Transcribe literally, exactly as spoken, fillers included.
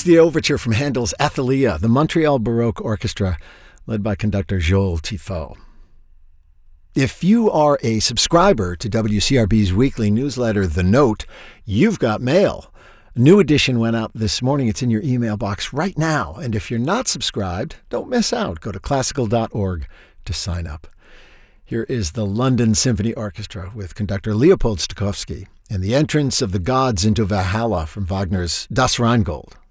the overture from Handel's Athalia, the Montreal Baroque Orchestra, led by conductor Joel Tifo. If you are a subscriber to W C R B's weekly newsletter, The Note, you've got mail. A new edition went out this morning. It's in your email box right now. And if you're not subscribed, don't miss out. Go to classical dot org to sign up. Here is the London Symphony Orchestra with conductor Leopold Stokowski and the entrance of the gods into Valhalla from Wagner's Das Rheingold.